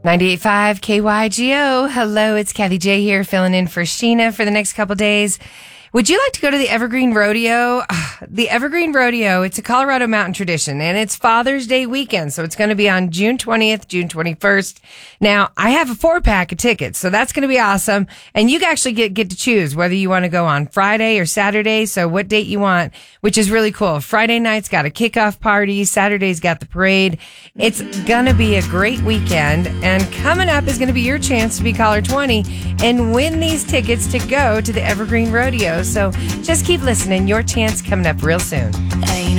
98.5 KYGO. Hello, it's Kathy J here, filling in for Sheena for the next couple days. Would you like to go to the Evergreen Rodeo? The Evergreen Rodeo, it's a Colorado mountain tradition, and it's Father's Day weekend, so it's going to be on June 20th, June 21st. Now, I have a 4-pack of tickets, so that's going to be awesome, and you actually get to choose whether you want to go on Friday or Saturday, so what date you want, which is really cool. Friday night's got a kickoff party, Saturday's got the parade. It's going to be a great weekend, and coming up is going to be your chance to be caller 20 and win these tickets to go to the Evergreen Rodeo. So just keep listening. Your chance coming up real soon.